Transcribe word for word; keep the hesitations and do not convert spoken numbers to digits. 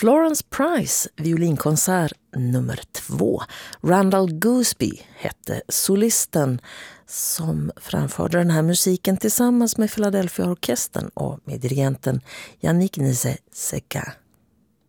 Florence Price, violinkonsert nummer två. Randall Gooseby hette solisten som framförde den här musiken tillsammans med Philadelphia-orkestern och med dirigenten Yannick Nézet-Séguin.